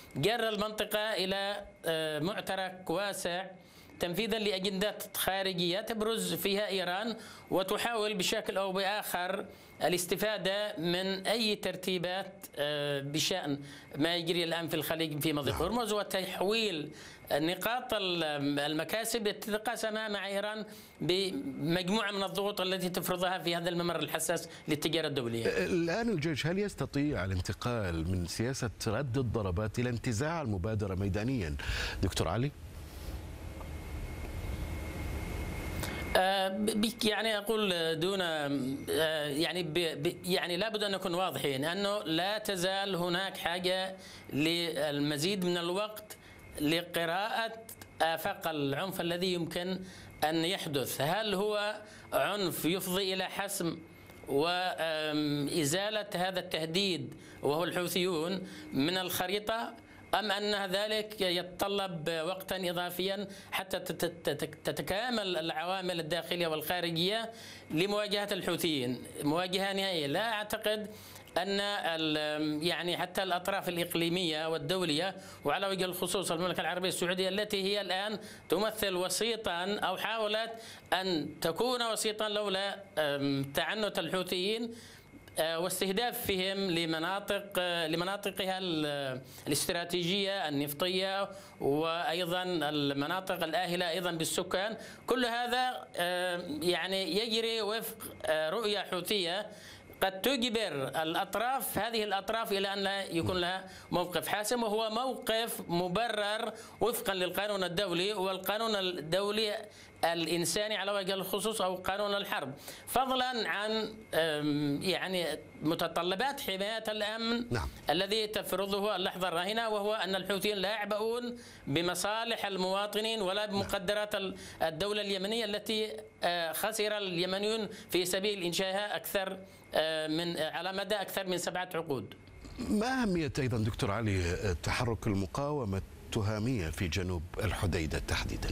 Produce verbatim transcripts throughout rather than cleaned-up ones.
جر المنطقة إلى معترك واسع تنفيذا لأجندات خارجية تبرز فيها إيران وتحاول بشكل أو بآخر الاستفادة من أي ترتيبات بشأن ما يجري الآن في الخليج في مضيق هرمز، وتحويل نقاط المكاسب تتقاسمها مع إيران بمجموعة من الضغوط التي تفرضها في هذا الممر الحساس للتجارة الدولية. الآن الجيش هل يستطيع الانتقال من سياسة رد الضربات إلى انتزاع المبادرة ميدانيا دكتور علي؟ يعني أقول دون يعني يعني لابد أن نكون واضحين أنه لا تزال هناك حاجة للمزيد من الوقت لقراءة آفاق العنف الذي يمكن أن يحدث. هل هو عنف يفضي إلى حسم وإزالة هذا التهديد وهو الحوثيون من الخريطة، أم أن ذلك يتطلب وقتا إضافيا حتى تتكامل العوامل الداخلية والخارجية لمواجهة الحوثيين مواجهة نهائية؟ لا أعتقد أن يعني حتى الأطراف الإقليمية والدولية وعلى وجه الخصوص المملكة العربية السعودية التي هي الآن تمثل وسيطا أو حاولت أن تكون وسيطا لولا تعنت الحوثيين واستهدافهم لمناطق لمناطقها الاستراتيجية النفطية وأيضا المناطق الآهلة أيضا بالسكان. كل هذا يعني يجري وفق رؤية حوثية قد تجبر الأطراف هذه الأطراف إلى أن لا يكون لها موقف حاسم، وهو موقف مبرر وفقا للقانون الدولي والقانون الدولي الإنساني على وجه الخصوص أو قانون الحرب، فضلا عن يعني متطلبات حماية الأمن نعم. الذي تفرضه اللحظة الراهنة، وهو أن الحوثيين لا يعبؤون بمصالح المواطنين ولا بمقدرات الدولة اليمنية التي خسر اليمنيون في سبيل إنشائها أكثر من على مدى أكثر من سبعة عقود. ما أهمية أيضا دكتور علي تحرك المقاومة التهامية في جنوب الحديدة تحديدا؟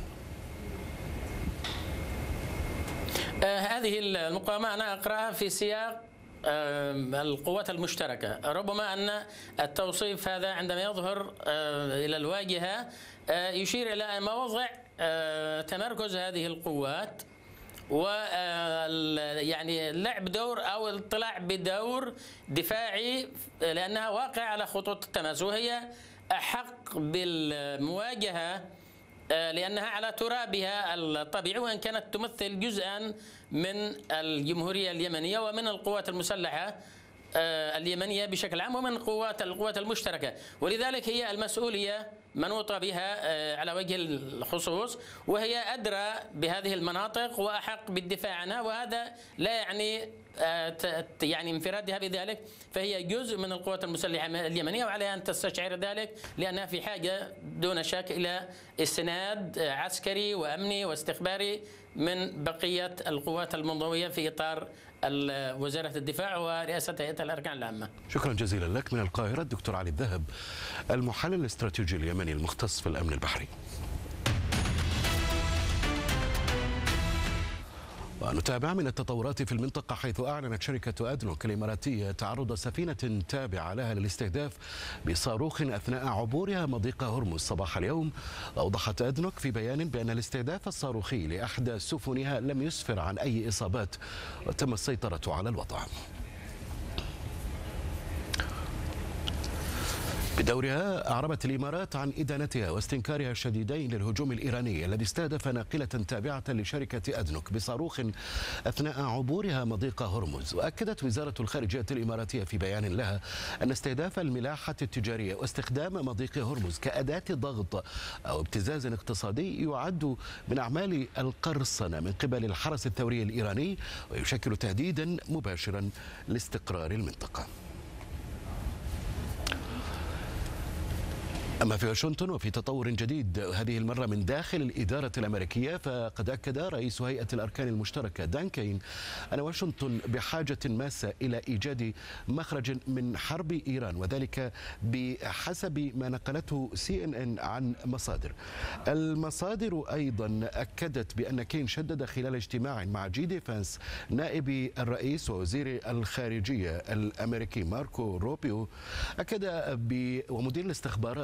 آه هذه المقاومة أنا أقرأها في سياق آه القوات المشتركة. ربما أن التوصيف هذا عندما يظهر آه إلى الواجهة آه يشير إلى مواضع آه تمركز هذه القوات و يعني لعب دور أو الاطلاع بدور دفاعي، لأنها واقعة على خطوط التماس وهي أحق بالمواجهة لأنها على ترابها الطبيعي، وإن كانت تمثل جزءا من الجمهورية اليمنية ومن القوات المسلحة اليمنية بشكل عام ومن قوات القوات المشتركة، ولذلك هي المسؤولية منوطة بها على وجه الخصوص، وهي أدرى بهذه المناطق وأحق بالدفاع عنها، وهذا لا يعني يعني انفرادها بذلك، فهي جزء من القوات المسلحة اليمنية وعليها أن تستشعر ذلك، لأنها في حاجة دون شك إلى استناد عسكري وأمني واستخباري من بقية القوات المنضوية في إطار وزارة الدفاع ورئاسة هيئة الأركان العامة. شكرا جزيلا لك من القاهرة الدكتور علي الذهب، المحلل الاستراتيجي اليمني المختص في الأمن البحري. ونتابع من التطورات في المنطقة، حيث أعلنت شركة أدنوك الإماراتية تعرض سفينة تابعة لها للاستهداف بصاروخ أثناء عبورها مضيق هرمز صباح اليوم. أوضحت أدنوك في بيان بأن الاستهداف الصاروخي لأحدى سفنها لم يسفر عن أي إصابات وتم السيطرة على الوضع. بدورها أعربت الإمارات عن إدانتها واستنكارها الشديدين للهجوم الإيراني الذي استهدف ناقلة تابعة لشركة أدنوك بصاروخ أثناء عبورها مضيق هرمز. وأكدت وزارة الخارجية الإماراتية في بيان لها أن استهداف الملاحة التجارية واستخدام مضيق هرمز كأداة ضغط أو ابتزاز اقتصادي يعد من أعمال القرصنة من قبل الحرس الثوري الإيراني، ويشكل تهديدا مباشرا لاستقرار المنطقة. أما في واشنطن وفي تطور جديد هذه المرة من داخل الإدارة الأمريكية، فقد أكد رئيس هيئة الأركان المشتركة دان كين أن واشنطن بحاجة ماسة إلى إيجاد مخرج من حرب إيران، وذلك بحسب ما نقلته سي إن إن عن مصادر. المصادر أيضا أكدت بأن كين شدد خلال اجتماع مع جي دي فانس نائب الرئيس ووزير الخارجية الأمريكي ماركو روبيو، أكد ومدير الاستخبارات